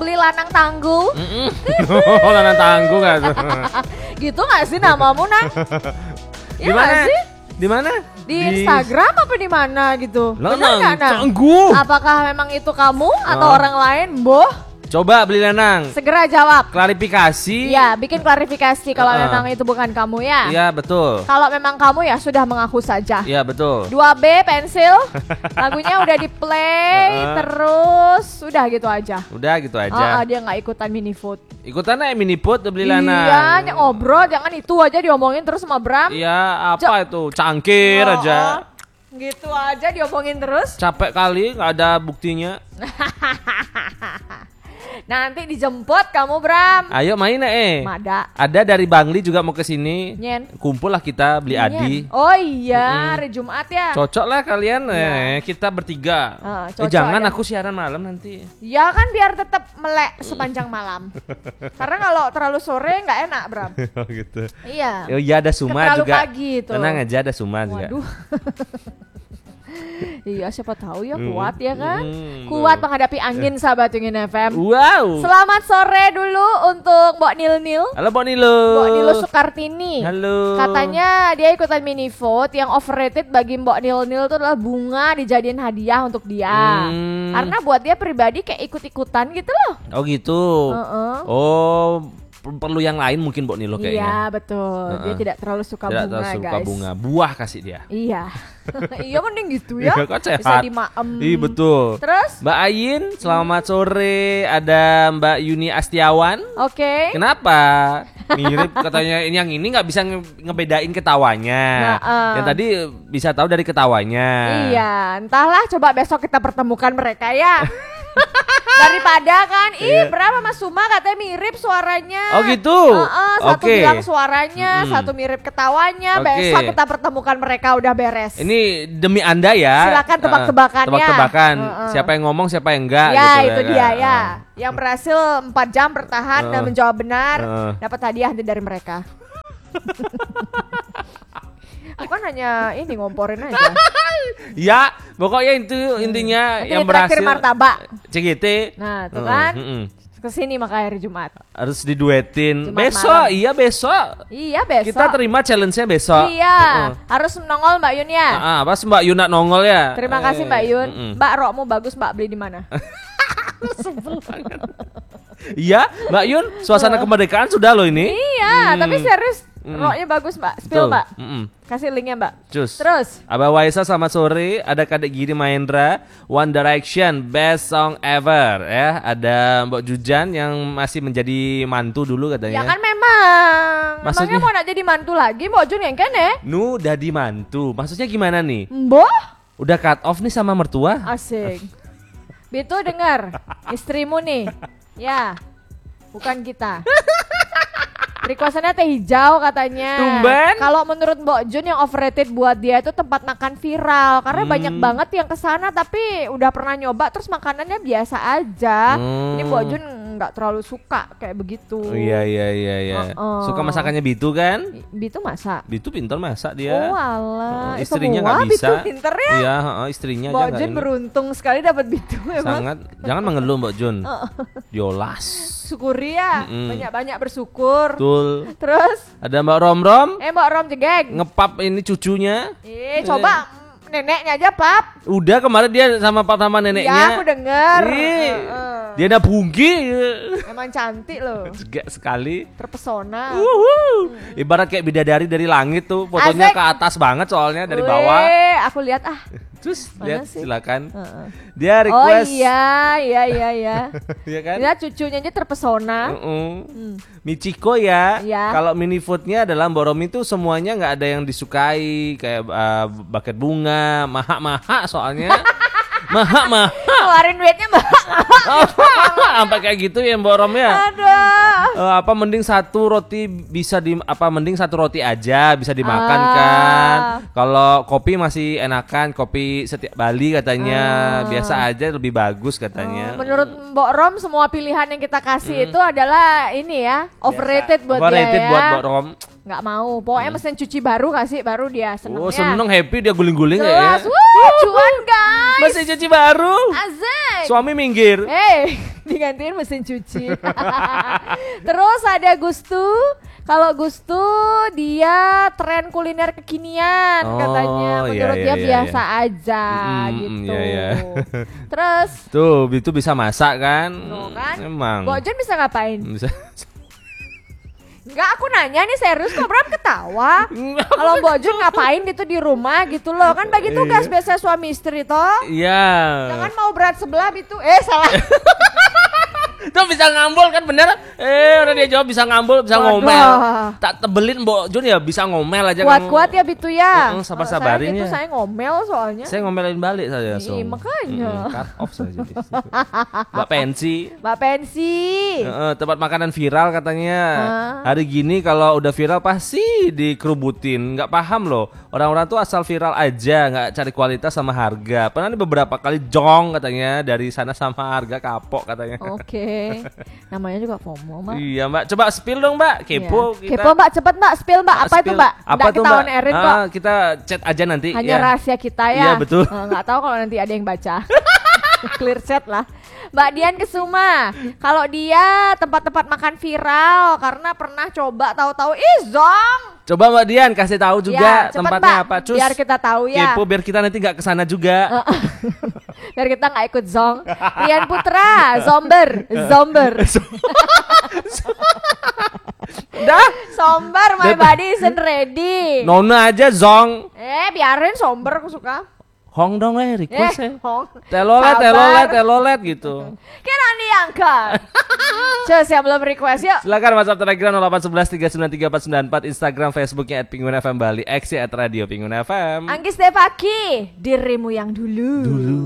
beli lanang tangguh. Lanang tangguh kan. Gitu nggak sih namamu, Nang? Iya nggak sih? Di mana? Di Instagram apa di mana gitu? Benar Lanang nggak, Nang? tangguh. Apakah memang itu kamu atau orang lain, Boh? Coba beli lanang. Segera jawab. Klarifikasi. Ya, bikin klarifikasi kalau memang itu bukan kamu ya. Iya, betul. Kalau memang kamu ya sudah mengaku saja. Iya, betul. 2B pensil. Lagunya udah di play terus udah gitu aja. Udah gitu aja. Dia nggak ikutan mini food. Ikutan aja mini food beli lanang. Iya, ngobrol jangan itu aja diomongin terus sama Bram. Iya, apa itu? Cangkir aja. Gitu aja diomongin terus. Capek kali nggak ada buktinya. Nanti dijemput kamu, Bram. Ayo main Mada. Ada dari Bangli juga mau ke sini. Nyen. Kumpul lah kita beli Adi. Oh iya, hari Jumat ya. Cocok lah kalian kita bertiga. Jangan aja. aku siaran malam nanti. Ya kan biar tetap melek sepanjang malam. Karena kalau terlalu sore nggak enak, Bram. Oh gitu. Iya. Oh iya ada Suma terlalu juga. Pagi itu. Tenang aja ada Suma juga. Waduh. Iya siapa tahu ya kuat ya kan. Kuat menghadapi angin sahabat Tungin FM. Wow. Selamat sore dulu untuk Mbok Nil. Halo Mbok Nilo. Mbok Nilo Sukartini. Halo. Katanya dia ikutan mini vote yang overrated bagi Mbok Nil itu adalah bunga dijadiin hadiah untuk dia. Karena buat dia pribadi kayak ikut-ikutan gitu loh. Oh gitu. Oh perlu yang lain mungkin Mbok Nilo kayaknya. Iya betul. Dia tidak terlalu suka bunga, terlalu suka guys. bunga. Buah kasih dia. Iya. Iya mending gitu ya. Kok sehat. Bisa dimaem. Iya betul. Terus? Mbak Ayin, selamat sore. Ada Mbak Yuni Astiawan. Oke. Kenapa? Mirip katanya yang ini nggak bisa ngebedain ketawanya. Yang tadi bisa tahu dari ketawanya. Iya, entahlah. Coba besok kita pertemukan mereka ya. Daripada kan, berapa Mas Suma katanya mirip suaranya. Oh gitu. Satu bilang suaranya, satu mirip ketawanya. Besok kita pertemukan mereka udah beres. Ini demi Anda ya. Silakan tebak-tebakannya. Tebak-tebakan. Siapa yang ngomong, siapa yang enggak. Ya gitu, itu dia ya. Yang berhasil 4 jam bertahan dan menjawab benar dapat hadiah dari mereka. Aku kan hanya ini ngomporin aja. Ya, pokoknya itu intinya nanti yang berhasil. Terakhir martabak. CGT. Nah, tuh kan. Kesini maka hari Jumat. Harus diduetin. Jumat besok, malam. iya besok. Iya besok. Kita terima challenge-nya besok. Iya, harus nongol Mbak Yun ya. Pas Mbak Yun nongol ya. Terima kasih Mbak Yun. Mbak rokmu bagus Mbak, beli di mana? Iya, Mbak Yun, suasana kemerdekaan sudah loh ini. Iya, tapi serius roknya bagus Mbak. Spill Mbak. Kasih linknya Mbak. Terus Abah Waisa selamat sore. Ada Kadek Giri Mahendra, One Direction best song ever ya. Ada Mbok Jujan yang masih menjadi mantu dulu katanya. Ya kan memang. Maksudnya mau nak jadi mantu lagi Mbok Jun yang kene. Nu dadi mantu. Maksudnya gimana nih? Mbok? Udah cut off nih sama mertua? Asik. Bitu dengar, istrimu nih. Ya. Bukan kita. Requestannya teh hijau katanya. Tumben. Kalau menurut Mbok Jun yang overrated buat dia itu tempat makan viral. Karena banyak banget yang kesana tapi udah pernah nyoba terus makanannya biasa aja. Ini Mbok Jun nggak terlalu suka kayak begitu. Iya. Suka masakannya Bitu kan? Bitu masak. Bitu pintar masak dia. Oh alah. Istrinya nggak bisa. Bitu pinter ya. Iya, istrinya Mbok aja Jun beruntung sekali dapat Bitu emang. Sangat. Jangan mengeluh Mbok Jun. Diolas. Syukuri ya. Banyak-banyak bersyukur. Terus ada Mbak Rom. Mbak Rom jegeng. Ngepap ini cucunya. Coba neneknya aja pap. Udah kemarin dia sama pap sama neneknya. Ya aku denger. Dia ada bungki. Emang cantik loh. Juga sekali. Terpesona. Ibarat kayak bidadari dari langit tuh. Fotonya Asik. ke atas banget soalnya dari bawah. Aku lihat Terus mana lihat sih? silakan. Dia request. Oh iya. Iya kan? Dia cucunya aja terpesona. Michiko ya. Iya. Kalau mini foodnya adalah Mbak Romi itu semuanya nggak ada yang disukai kayak buket bunga, maha soalnya. maha. Keluarin duitnya Sampai kayak gitu ya Mbak Rom ya. Aduh. Mending satu roti mending satu roti aja bisa dimakan kan. Kalau kopi masih enakan, kopi setiap Bali katanya biasa aja lebih bagus katanya. Menurut Mbok Rom semua pilihan yang kita kasih itu adalah ini ya overrated buat dia ya. Overrated buat Mbak Rom. Nggak mau. Pokoknya mesin cuci baru kasih, baru dia seneng. Oh, seneng happy dia guling-guling ya. Jelas. Wuh, cuan guys. Mesin cuci baru. Asik. Suami minggir. Digantiin mesin cuci. Terus ada Gustu. Kalau Gustu dia tren kuliner kekinian katanya. Menurut dia biasa aja gitu. Terus tuh itu bisa masak kan? Kan? Emang. Bojon bisa ngapain? Bisa. Enggak, aku nanya nih serius kok Bram ketawa. Kalau Bojon ngapain gitu di rumah gitu loh. Kan bagi tugas biasa suami istri toh. Iya. Jangan mau berat sebelah itu. Salah. Tuh bisa ngambul kan bener. Udah dia jawab bisa ngambul, bisa ngomel. Tak tebelin Mbok Jun ya bisa ngomel aja. Kuat-kuat ya Bitu ya. Sabar-sabarin ya. Saya ngomel soalnya. Saya ngomelin balik saja. Makanya. Cut off saja. Mbak Pensi. Tempat makanan viral katanya. Hari gini kalau udah viral pasti dikerubutin. Nggak paham loh. Orang-orang tuh asal viral aja, nggak cari kualitas sama harga. Pernah nih beberapa kali jong katanya dari sana sama harga kapok katanya. Oke. Namanya juga FOMO, Mbak. Iya, Mbak. Coba spill dong, Mbak. Kepo kita. Kepo, Mbak. Cepet, Mbak. Spill, Mbak. Apa itu, Mbak? Apa tuh, kita Mbak? on-airin kok. Kita chat aja nanti. Hanya rahasia kita ya. Iya, betul. Nggak tahu kalau nanti ada yang baca. Clear chat lah. Mbak Dian Kesuma. Kalau dia tempat-tempat makan viral karena pernah coba tahu-tahu Zong. Coba Mbak Dian kasih tahu juga tempatnya Mbak, apa. Cus. Biar kita tahu ya. Kepo biar kita nanti nggak kesana juga. Biar kita nggak ikut Zong. Rian Putra, Zomber. Dah. Somber, my body isn't ready. Nona aja Zong. Biarin somber, aku suka. Hong dong request ya. Hong. Telolet gitu. Kira diangkat. Cus yang belum request yuk. Silakan WhatsApp Telegram 0811 393 494, Instagram, Facebooknya @penguin_fm Bali, X@radio Penguin FM. Anggis Devaki, dirimu yang dulu.